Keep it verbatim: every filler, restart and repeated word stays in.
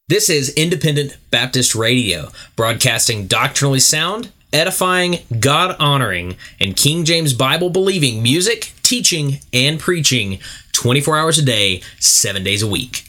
This is Independent Baptist Radio, broadcasting doctrinally sound, edifying, God-honoring, and King James Bible-believing music, teaching, and preaching twenty-four hours a day, seven days a week.